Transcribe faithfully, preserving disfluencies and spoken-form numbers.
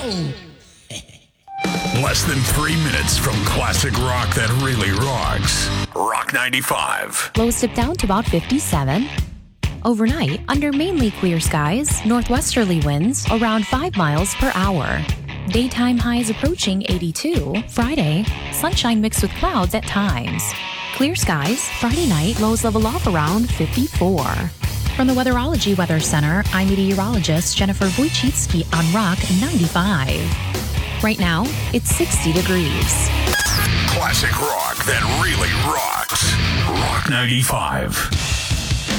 Less than three minutes from classic rock that really rocks. Rock ninety-five. Lows dip down to about fifty-seven. Overnight, under mainly clear skies, northwesterly winds around five miles per hour. Daytime highs approaching eighty-two. Friday, sunshine mixed with clouds at times. Clear skies, Friday night, lows level off around fifty-four. From the Weatherology Weather Center, I'm meteorologist Jennifer Wojcicki on Rock ninety-five. Right now, it's sixty degrees. Classic rock that really rocks. Rock ninety-five.